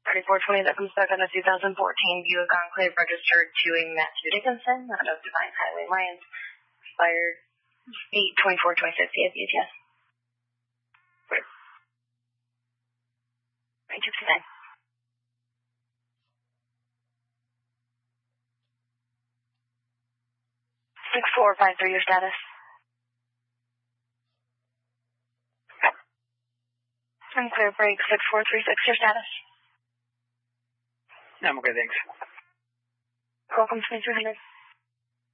3420 that comes back on a 2014 Buick Enclave registered to a Matthew Dickinson out of Divine Highway Lyons. Expired 8/24/26 AFBTS. Right, 259. 6453, your status. Unclear break 6436, your status. I'm okay, thanks. Welcome to 2300.